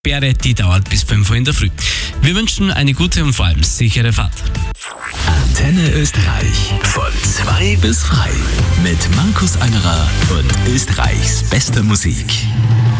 Beretti dauert bis 5 Uhr in der Früh. Wir wünschen eine gute und vor allem sichere Fahrt. Antenne Österreich. Von 2 bis frei. Mit Markus Angerer und Österreichs bester Musik.